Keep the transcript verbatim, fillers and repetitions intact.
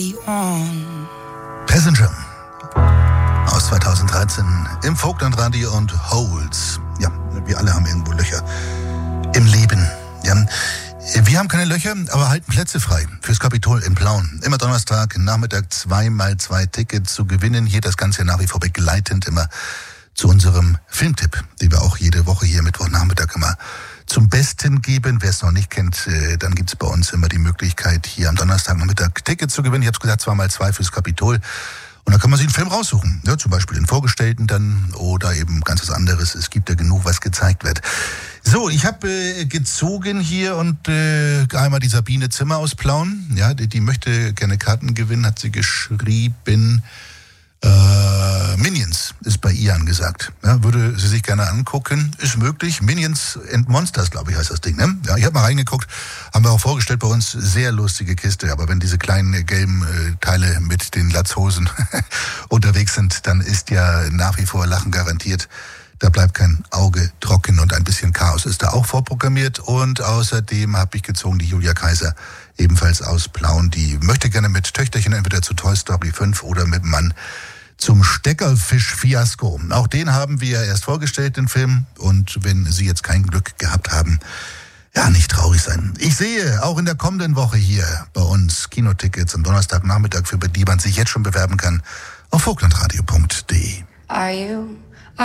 Passenger aus zweitausenddreizehn im Vogtlandradio und Holes. Ja, wir alle haben irgendwo Löcher im Leben. Ja, wir haben keine Löcher, aber halten Plätze frei fürs Kapitol in Plauen. Immer Donnerstag, Nachmittag zwei mal zwei Tickets zu gewinnen. Hier das Ganze nach wie vor begleitend immer zu unserem Filmtipp, den wir auch jede Woche hier Mittwochnachmittag immer zum Besten geben. Wer es noch nicht kennt, dann gibt es bei uns immer die Möglichkeit, hier am Donnerstagnachmittag Tickets zu gewinnen. Ich habe es gesagt, zwei mal zwei fürs Kapitol. Und da kann man sich einen Film raussuchen, ja, zum Beispiel den Vorgestellten dann oder eben ganz was anderes. Es gibt ja genug, was gezeigt wird. So, ich habe äh, gezogen hier und äh, einmal die Sabine Zimmer aus Plauen. Ja, die, die möchte gerne Karten gewinnen, hat sie geschrieben. Äh, Minions ist bei ihr angesagt. Ja, würde sie sich gerne angucken. Ist möglich. Minions and Monsters, glaube ich, heißt das Ding. Ne? Ja, ich habe mal reingeguckt. Haben wir auch vorgestellt bei uns. Sehr lustige Kiste. Aber wenn diese kleinen gelben äh, Teile mit den Latzhosen unterwegs sind, dann ist ja nach wie vor Lachen garantiert. Da bleibt kein Auge trocken und ein bisschen Chaos ist da auch vorprogrammiert. Und außerdem habe ich gezogen die Julia Kaiser, ebenfalls aus Plauen. Die möchte gerne mit Töchterchen entweder zu Toy Story fünf oder mit dem Mann zum Steckerfisch-Fiasko. Auch den haben wir ja erst vorgestellt, den Film. Und wenn Sie jetzt kein Glück gehabt haben, ja, nicht traurig sein. Ich sehe auch in der kommenden Woche hier bei uns Kinotickets am Donnerstagnachmittag, für die man sich jetzt schon bewerben kann, auf vogtlandradio punkt de. Are you